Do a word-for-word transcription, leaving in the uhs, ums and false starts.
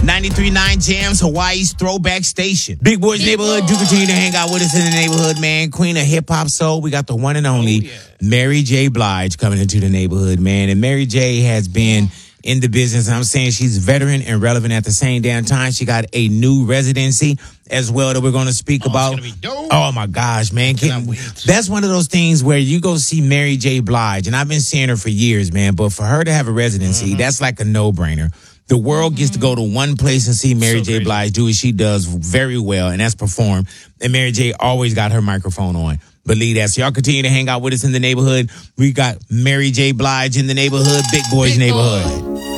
ninety-three point nine Jams, Hawaii's throwback station. Big Boys Neighborhood. Do continue to hang out with us in the neighborhood, man. Queen of hip hop soul. We got the one and only oh, yeah. Mary J. Blige coming into the neighborhood, man. And Mary J. has been in the business. I'm saying she's veteran and relevant at the same damn time. She got a new residency as well that we're going to speak oh, about. It's gonna be dope. Oh my gosh, man. Can, that's one of those things where you go see Mary J. Blige, and I've been seeing her for years, man, but for her to have a residency, mm-hmm. that's like a no-brainer. The world gets to go to one place and see Mary so J. Blige do what she does very well, and that's perform. And Mary J. always got her microphone on. Believe that. So y'all continue to hang out with us in the neighborhood. We got Mary J. Blige in the neighborhood, Big Boys Big Neighborhood. Boy.